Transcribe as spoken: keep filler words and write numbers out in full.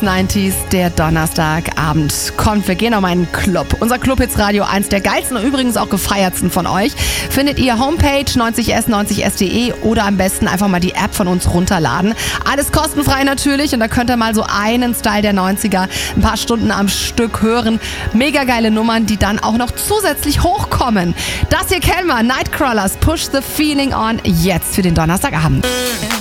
neunziger, der Donnerstagabend kommt. Wir gehen auf einen Club. Unser Club Hits Radio, eins der geilsten und übrigens auch gefeiertsten von euch, findet ihr Homepage neunzig s neunzig s punkt de oder am besten einfach mal die App von uns runterladen. Alles kostenfrei natürlich und da könnt ihr mal so einen Style der neunziger ein paar Stunden am Stück hören. Mega geile Nummern, die dann auch noch zusätzlich hochkommen. Das hier kennen wir, Nightcrawlers, Push the Feeling On, jetzt für den Donnerstagabend.